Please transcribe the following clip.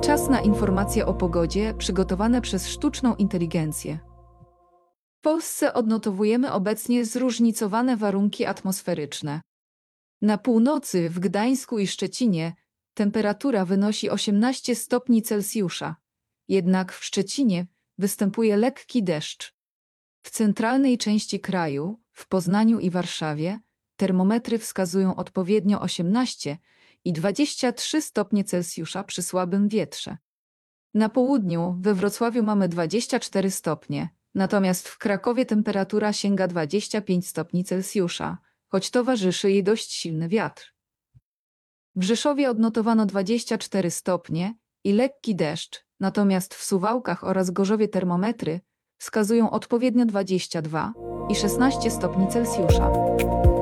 Czas na informacje o pogodzie przygotowane przez sztuczną inteligencję. W Polsce odnotowujemy obecnie zróżnicowane warunki atmosferyczne. Na północy, w Gdańsku i Szczecinie, temperatura wynosi 18 stopni Celsjusza. Jednak w Szczecinie występuje lekki deszcz. W centralnej części kraju, w Poznaniu i Warszawie, termometry wskazują odpowiednio 18 i 23 stopnie Celsjusza przy słabym wietrze. Na południu, we Wrocławiu mamy 24 stopnie, natomiast w Krakowie temperatura sięga 25 stopni Celsjusza, choć towarzyszy jej dość silny wiatr. W Rzeszowie odnotowano 24 stopnie i lekki deszcz, natomiast w Suwałkach oraz Gorzowie termometry wskazują odpowiednio 22 i 16 stopni Celsjusza.